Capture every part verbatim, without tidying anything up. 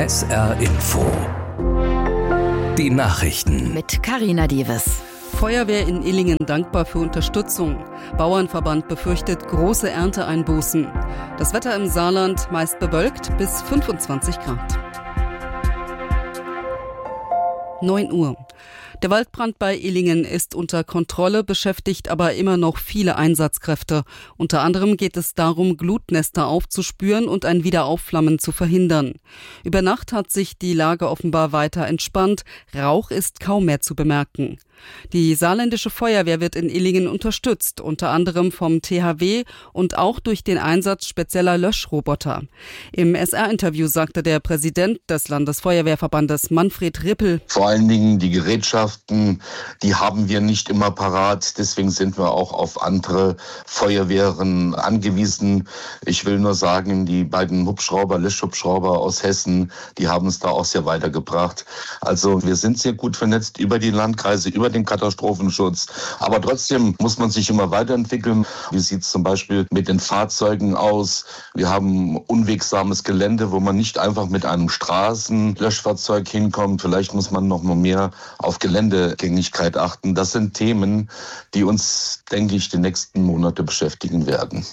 S R Info. Die Nachrichten. Mit Carina Deves. Feuerwehr in Illingen dankbar für Unterstützung. Bauernverband befürchtet große Ernteeinbußen. Das Wetter im Saarland meist bewölkt bis fünfundzwanzig Grad. neun Uhr. Der Waldbrand bei Illingen ist unter Kontrolle, beschäftigt aber immer noch viele Einsatzkräfte. Unter anderem geht es darum, Glutnester aufzuspüren und ein Wiederaufflammen zu verhindern. Über Nacht hat sich die Lage offenbar weiter entspannt. Rauch ist kaum mehr zu bemerken. Die saarländische Feuerwehr wird in Illingen unterstützt, unter anderem vom T H W und auch durch den Einsatz spezieller Löschroboter. Im S R-Interview sagte der Präsident des Landesfeuerwehrverbandes Manfred Rippel: Vor allen Dingen die Gerätschaften, die haben wir nicht immer parat. Deswegen sind wir auch auf andere Feuerwehren angewiesen. Ich will nur sagen, die beiden Hubschrauber, Löschhubschrauber aus Hessen, die haben es da auch sehr weitergebracht. Also wir sind sehr gut vernetzt über die Landkreise, über den Katastrophenschutz. Aber trotzdem muss man sich immer weiterentwickeln. Wie sieht es zum Beispiel mit den Fahrzeugen aus? Wir haben unwegsames Gelände, wo man nicht einfach mit einem Straßenlöschfahrzeug hinkommt. Vielleicht muss man noch mal mehr auf Geländegängigkeit achten. Das sind Themen, die uns, denke ich, die nächsten Monate beschäftigen werden.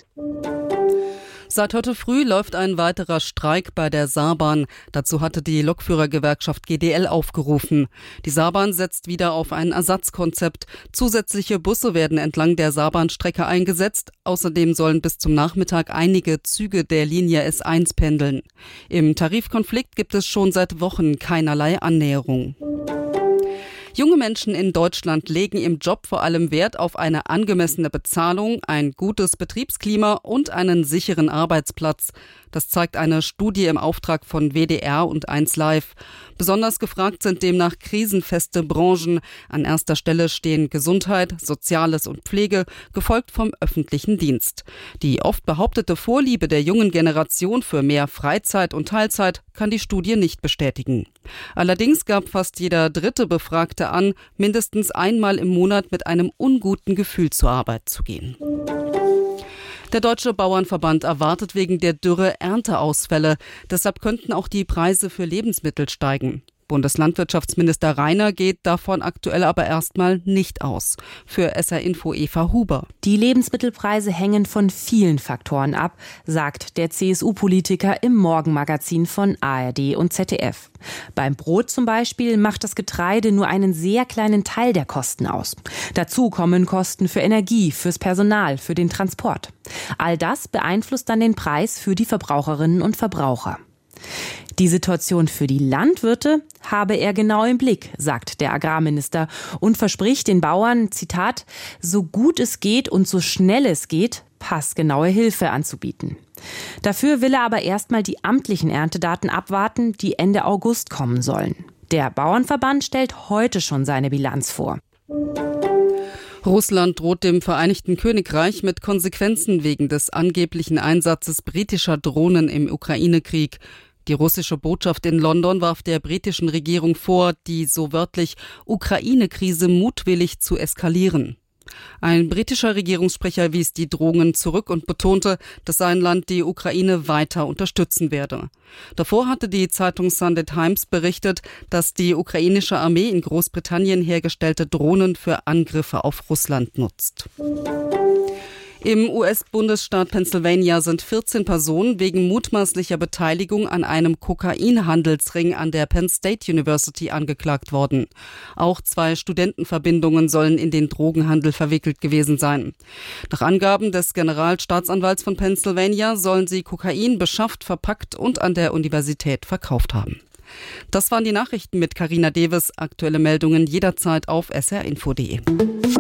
Seit heute früh läuft ein weiterer Streik bei der Saarbahn. Dazu hatte die Lokführergewerkschaft G D L aufgerufen. Die Saarbahn setzt wieder auf ein Ersatzkonzept. Zusätzliche Busse werden entlang der Saarbahnstrecke eingesetzt. Außerdem sollen bis zum Nachmittag einige Züge der Linie S eins pendeln. Im Tarifkonflikt gibt es schon seit Wochen keinerlei Annäherung. Junge Menschen in Deutschland legen im Job vor allem Wert auf eine angemessene Bezahlung, ein gutes Betriebsklima und einen sicheren Arbeitsplatz. Das zeigt eine Studie im Auftrag von W D R und eins Live. Besonders gefragt sind demnach krisenfeste Branchen. An erster Stelle stehen Gesundheit, Soziales und Pflege, gefolgt vom öffentlichen Dienst. Die oft behauptete Vorliebe der jungen Generation für mehr Freizeit und Teilzeit kann die Studie nicht bestätigen. Allerdings gab fast jeder dritte Befragte an, mindestens einmal im Monat mit einem unguten Gefühl zur Arbeit zu gehen. Der Deutsche Bauernverband erwartet wegen der Dürre Ernteausfälle. Deshalb könnten auch die Preise für Lebensmittel steigen. Bundeslandwirtschaftsminister Rainer geht davon aktuell aber erstmal nicht aus. Für S R Info Eva Huber. Die Lebensmittelpreise hängen von vielen Faktoren ab, sagt der C S U-Politiker im Morgenmagazin von A R D und Z D F. Beim Brot zum Beispiel macht das Getreide nur einen sehr kleinen Teil der Kosten aus. Dazu kommen Kosten für Energie, fürs Personal, für den Transport. All das beeinflusst dann den Preis für die Verbraucherinnen und Verbraucher. Die Situation für die Landwirte habe er genau im Blick, sagt der Agrarminister und verspricht den Bauern, Zitat, so gut es geht und so schnell es geht, passgenaue Hilfe anzubieten. Dafür will er aber erstmal die amtlichen Erntedaten abwarten, die Ende August kommen sollen. Der Bauernverband stellt heute schon seine Bilanz vor. Russland droht dem Vereinigten Königreich mit Konsequenzen wegen des angeblichen Einsatzes britischer Drohnen im Ukraine-Krieg. Die russische Botschaft in London warf der britischen Regierung vor, die so wörtlich Ukraine-Krise mutwillig zu eskalieren. Ein britischer Regierungssprecher wies die Drohungen zurück und betonte, dass sein Land die Ukraine weiter unterstützen werde. Davor hatte die Zeitung Sunday Times berichtet, dass die ukrainische Armee in Großbritannien hergestellte Drohnen für Angriffe auf Russland nutzt. Im U S-Bundesstaat Pennsylvania sind vierzehn Personen wegen mutmaßlicher Beteiligung an einem Kokainhandelsring an der Penn State University angeklagt worden. Auch zwei Studentenverbindungen sollen in den Drogenhandel verwickelt gewesen sein. Nach Angaben des Generalstaatsanwalts von Pennsylvania sollen sie Kokain beschafft, verpackt und an der Universität verkauft haben. Das waren die Nachrichten mit Carina Deves. Aktuelle Meldungen jederzeit auf s r info punkt de.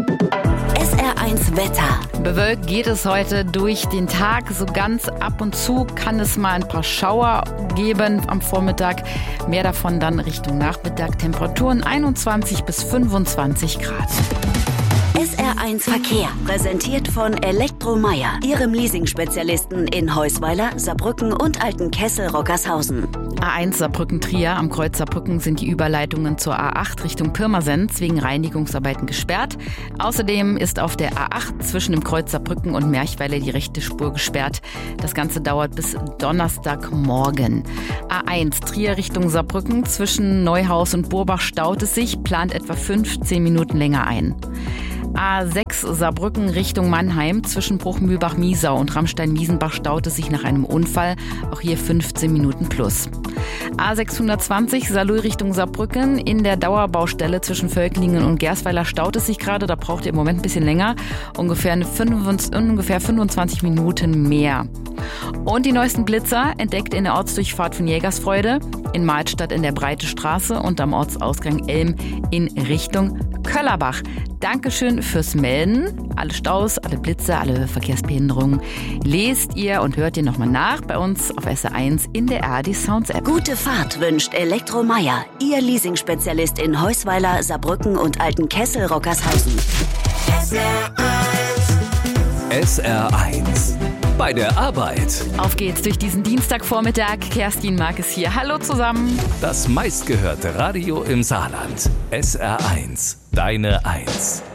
S R eins Wetter. Bewölkt geht es heute durch den Tag. So ganz ab und zu kann es mal ein paar Schauer geben am Vormittag. Mehr davon dann Richtung Nachmittag. Temperaturen einundzwanzig bis fünfundzwanzig Grad. S R eins Verkehr, präsentiert von Elektromeier, Ihrem Leasing-Spezialisten in Heusweiler, Saarbrücken und Altenkessel-Rockershausen. A eins Saarbrücken-Trier, am Kreuz Saarbrücken sind die Überleitungen zur A acht Richtung Pirmasens wegen Reinigungsarbeiten gesperrt. Außerdem ist auf der A acht zwischen dem Kreuz Saarbrücken und Merchweiler die rechte Spur gesperrt. Das Ganze dauert bis Donnerstagmorgen. A eins Trier Richtung Saarbrücken zwischen Neuhaus und Burbach staut es sich, plant etwa fünfzehn Minuten länger ein. A sechs Saarbrücken Richtung Mannheim zwischen Bruchmühlbach-Miesau und Ramstein-Miesenbach staut es sich nach einem Unfall, auch hier fünfzehn Minuten plus. A sechshundertzwanzig Saarlouis Richtung Saarbrücken in der Dauerbaustelle zwischen Völklingen und Gersweiler staut es sich gerade, da braucht ihr im Moment ein bisschen länger, ungefähr, eine fünfundzwanzig, ungefähr fünfundzwanzig Minuten mehr. Und die neuesten Blitzer entdeckt in der Ortsdurchfahrt von Jägersfreude, in Mahlstadt in der Breite Straße und am Ortsausgang Elm in Richtung Köllerbach. Dankeschön fürs Melden. Alle Staus, alle Blitze, alle Verkehrsbehinderungen lest ihr und hört ihr nochmal nach bei uns auf S R eins in der A R D Sounds App. Gute Fahrt wünscht Elektromeier, Ihr Leasingspezialist in Heusweiler, Saarbrücken und Altenkessel-Rockershausen. S R eins. S R eins. Bei der Arbeit. Auf geht's durch diesen Dienstagvormittag. Kerstin Markes hier. Hallo zusammen. Das meistgehörte Radio im Saarland. S R eins. Deine Eins.